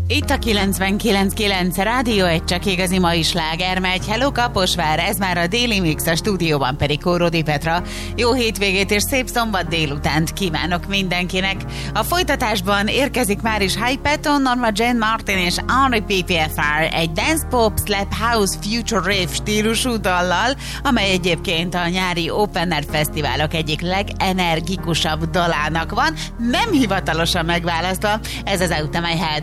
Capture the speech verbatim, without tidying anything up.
Itt a kilencvenkilenc kilenc Rádió, egy csak igazi mai sláger megy. Hello Kaposvár, ez már a Déli Mix, a stúdióban pedig Kórodi Petra. Jó hétvégét és szép szombat délutánt kívánok mindenkinek. A folytatásban érkezik már is Hypeton, Norma Jean Martin és Henri P P F R egy dance pop, slap house, future rave stílusú dallal, amely egyébként a nyári Open Air fesztiválok egyik legenergikusabb dalának van, nem hivatalosan megválasztva. Ez az Out of My Head.